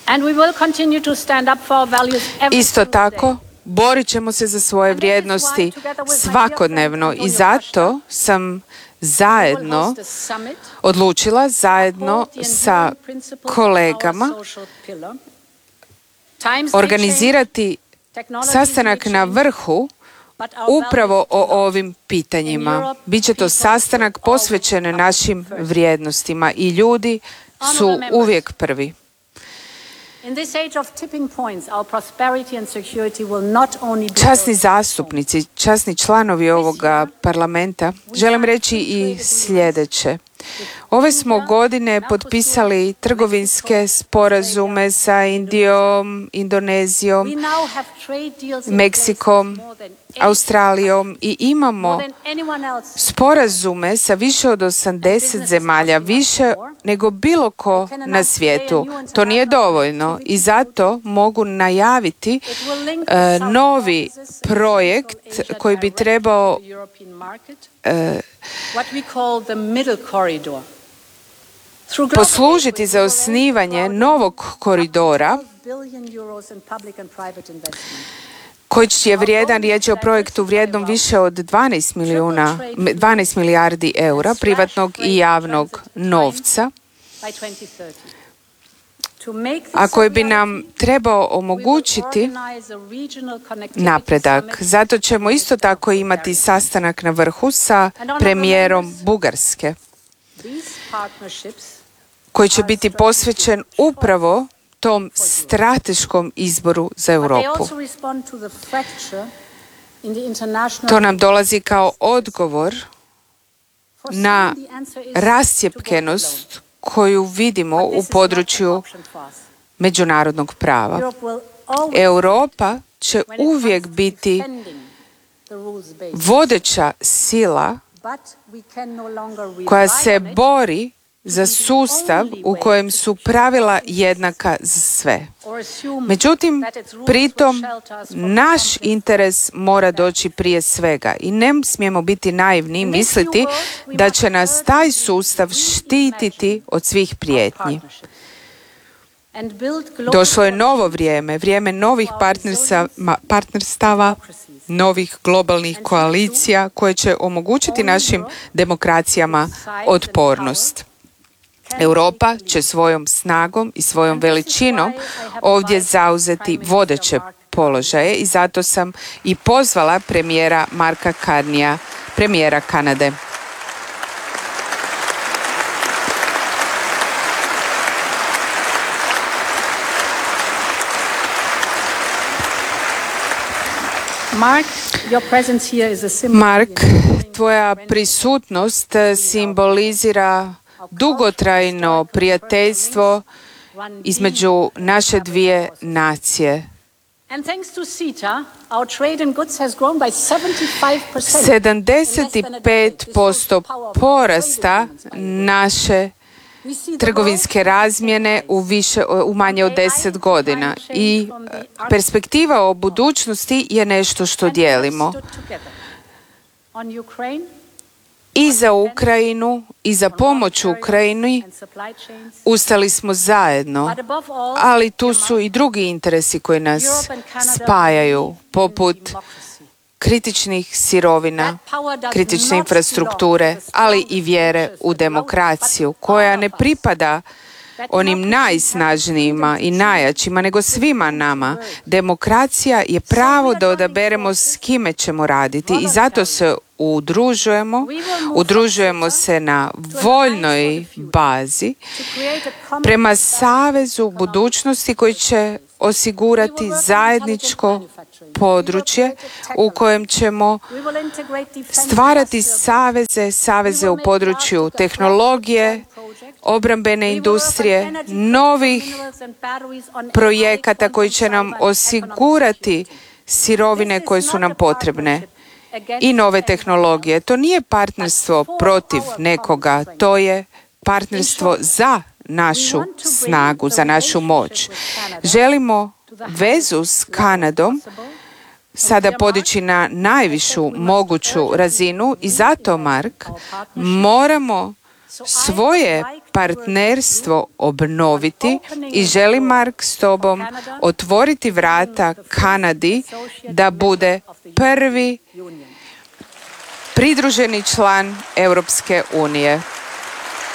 Isto tako, borit ćemo se za svoje vrijednosti svakodnevno i zato sam odlučila zajedno sa kolegama organizirati sastanak na vrhu upravo o ovim pitanjima. Biće to sastanak posvećen našim vrijednostima i ljudi su uvijek prvi. Časni zastupnici, časni članovi ovoga parlamenta, želim reći i sljedeće. Ove smo godine potpisali trgovinske sporazume sa Indijom, Indonezijom, Meksikom, Australijom i imamo sporazume sa više od 80 zemalja, više nego bilo ko na svijetu. To nije dovoljno i zato mogu najaviti novi projekt koji bi trebao poslužiti za osnivanje novog koridora koji je vrijedan, riječ je o projektu vrijednom više od 12 milijardi eura privatnog i javnog novca, a koji bi nam trebao omogućiti napredak. Zato ćemo isto tako imati sastanak na vrhu sa premijerom Bugarske, koji će biti posvećen upravo tom strateškom izboru za Europu. To nam dolazi kao odgovor na rascjepkenost koju vidimo u području međunarodnog prava. Europa će uvijek biti vodeća sila koja se bori za sustav u kojem su pravila jednaka za sve. Međutim, pritom naš interes mora doći prije svega i ne smijemo biti naivni i misliti da će nas taj sustav štititi od svih prijetnji. Došlo je novo vrijeme, vrijeme novih partnerstava, novih globalnih koalicija koje će omogućiti našim demokracijama otpornost. Europa će svojom snagom i svojom veličinom ovdje zauzeti vodeće položaje i zato sam i pozvala premijera Marka Carneya, premijera Kanade. Mark, tvoja prisutnost simbolizira dugotrajno prijateljstvo između naše dvije nacije. 75% porasta naše trgovinske razmjene u manje od 10 godina i perspektiva o budućnosti je nešto što dijelimo. I za Ukrajinu i za pomoć Ukrajini ustali smo zajedno, ali tu su i drugi interesi koji nas spajaju, poput kritičnih sirovina, kritične infrastrukture, ali i vjere u demokraciju, koja ne pripada onim najsnažnijima i najjačima, nego svima nama. Demokracija je pravo da odaberemo s kime ćemo raditi i zato se udružujemo se na voljnoj bazi prema savezu budućnosti koji će osigurati zajedničko područje u kojem ćemo stvarati saveze u području tehnologije, obrambene industrije, novih projekata koji će nam osigurati sirovine koje su nam potrebne i nove tehnologije. To nije partnerstvo protiv nekoga, to je partnerstvo za našu snagu, za našu moć. Želimo vezu s Kanadom sada podići na najvišu moguću razinu i zato, Mark, moramo svoje partnerstvo obnoviti i želim, Mark, s tobom otvoriti vrata Kanadi da bude prvi pridruženi član Europske unije.